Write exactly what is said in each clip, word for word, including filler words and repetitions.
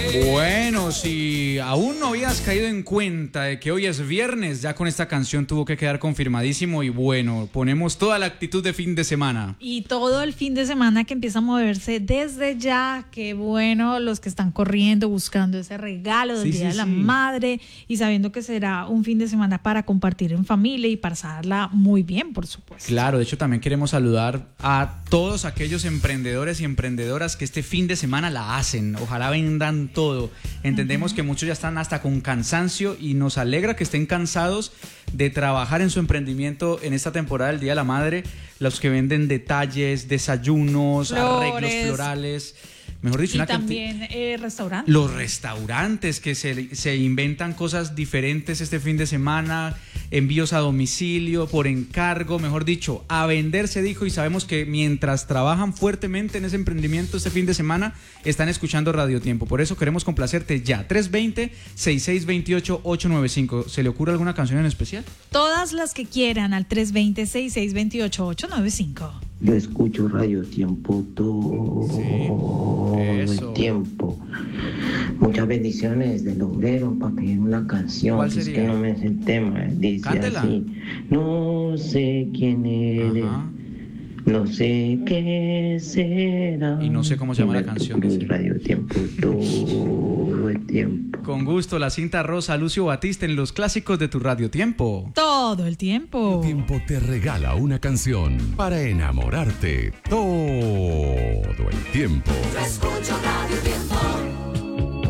Bueno, si aún no habías caído en cuenta de que hoy es viernes, ya con esta canción tuvo que quedar confirmadísimo y bueno, ponemos toda la actitud de fin de semana. Y todo el fin de semana que empieza a moverse desde ya, qué bueno los que están corriendo, buscando ese regalo del Sí, Día sí, de la sí. Madre y sabiendo que será un fin de semana para compartir en familia y pasarla muy bien, por supuesto. Claro, de hecho también queremos saludar a todos aquellos emprendedores y emprendedoras que este fin de semana la hacen. Ojalá vendan todo. Entendemos uh-huh. que muchos ya están hasta con cansancio y nos alegra que estén cansados de trabajar en su emprendimiento en esta temporada del Día de la Madre. Los que venden detalles, desayunos, Flores. arreglos florales. Mejor dicho, y una también canti- eh, restaurantes. Los restaurantes que se, se inventan cosas diferentes este fin de semana, envíos a domicilio, por encargo, mejor dicho, a vender se dijo, y sabemos que mientras trabajan fuertemente en ese emprendimiento este fin de semana, están escuchando Radio Tiempo. Por eso queremos complacerte ya. tres dos cero, seis seis dos ocho, ocho nueve cinco. ¿Se le ocurre alguna canción en especial? Todas las que quieran al tres dos cero, seis seis dos ocho, ocho nueve cinco. Yo escucho Radio Tiempo todo Sí, el tiempo. Muchas bendiciones del obrero para pedir una canción. ¿Cuál Es sería? que no me es el tema. Dice Cántela. así: no sé quién eres, Ajá. no sé qué será. Y no sé cómo se llama la Y me canción. escucho Radio Tiempo todo el tiempo. Con gusto, la cinta rosa, Lucio Batista en los clásicos de tu Radio Tiempo. Todo el tiempo. Tiempo te regala una canción para enamorarte todo el tiempo. Escucho Radio Tiempo.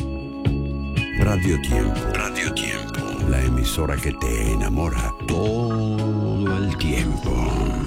Radio Tiempo. Radio Tiempo. La emisora que te enamora todo el tiempo.